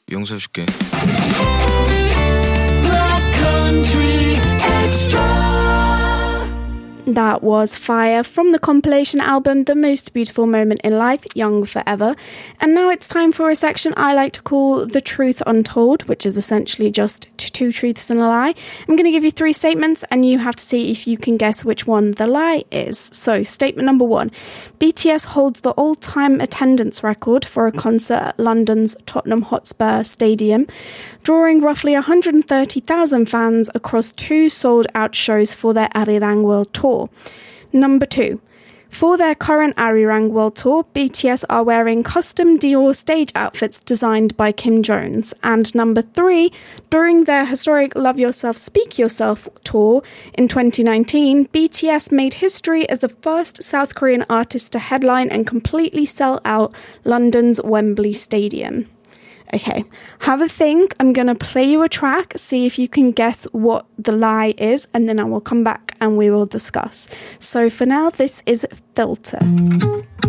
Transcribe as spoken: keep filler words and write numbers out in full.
용서해줄게. Black Country Extra. That was Fire from the compilation album The Most Beautiful Moment in Life, Young Forever. And now it's time for a section I like to call The Truth Untold, which is essentially just two truths and a lie. I'm going to give you three statements and you have to see if you can guess which one the lie is. So, statement number one. B T S holds the all-time attendance record for a concert at London's Tottenham Hotspur Stadium, drawing roughly one hundred thirty thousand fans across two sold-out shows for their Arirang World Tour. Number two. For their current Arirang World Tour, B T S are wearing custom Dior stage outfits designed by Kim Jones. And number three, during their historic Love Yourself, Speak Yourself tour in twenty nineteen, B T S made history as the first South Korean artist to headline and completely sell out London's Wembley Stadium. Okay, have a think. I'm going to play you a track, see if you can guess what the lie is, and then I will come back and we will discuss. So for now, this is Filter.